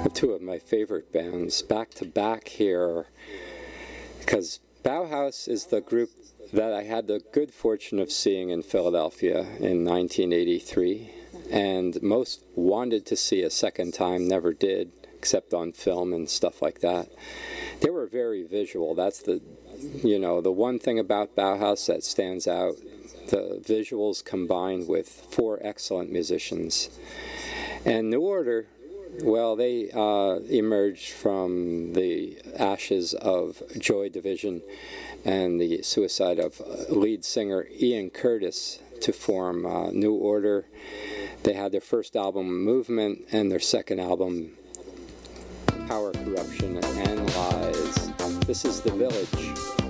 Two of my favorite bands back to back here, because Bauhaus is the group that I had the good fortune of seeing in Philadelphia in 1983, and most wanted to see a second time, never did, except on film and stuff like that. They were very visual. That's the one thing about Bauhaus that stands out, the visuals combined with four excellent musicians. And New Order, well, they emerged from the ashes of Joy Division and the suicide of lead singer Ian Curtis to form New Order. They had their first album, Movement, and their second album, Power, Corruption, and Lies. This is The Village.